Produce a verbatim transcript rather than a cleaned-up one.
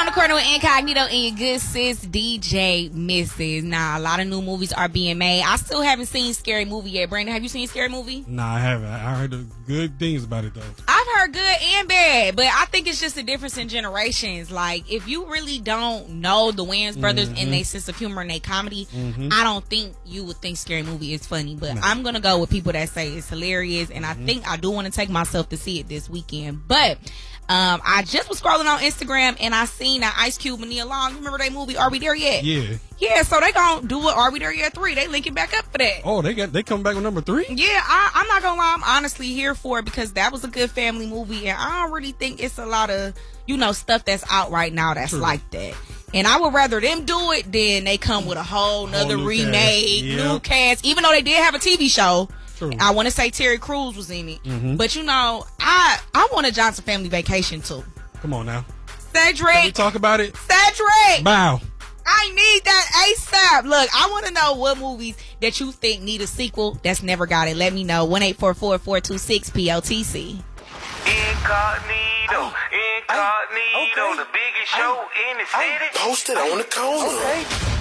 on the corner with Incognito and your good sis D J Missus Now, a lot of new movies are being made. I still haven't seen Scary Movie yet. Brandon, have you seen Scary Movie? Nah, I haven't. I heard good things about it, though. I've heard good and bad, but I think it's just a difference in generations. Like, if you really don't know the Wayans brothers mm-hmm. and their sense of humor and their comedy, mm-hmm. I don't think you would think Scary Movie is funny. But nah. I'm going to go with people that say it's hilarious, and mm-hmm. I think I do want to take myself to see it this weekend. But Um, I just was scrolling on Instagram and I seen that Ice Cube and Nia Long. Remember that movie Are We There Yet? Yeah. Yeah, so they gonna do it Are We There Yet three. They linking back up for that. Oh, they got they come back with number three? Yeah, I, I'm not gonna lie, I'm honestly here for it because that was a good family movie and I don't really think it's a lot of, you know, stuff that's out right now that's True. Like that. And I would rather them do it than they come with a whole nother whole remake, cast. Yep. new cast, even though they did have a T V show. True. I want to say Terry Crews was in it. Mm-hmm. But, you know, I I want a Johnson Family Vacation, too. Come on now. Cedric. Can we talk about it? Cedric. Bow. I need that ASAP. Look, I want to know what movies that you think need a sequel that's never got it. Let me know. one eight four four, four two six, P O T C. Incognito. Incognito. Okay. The biggest show in the city. Posted on the corner. Okay.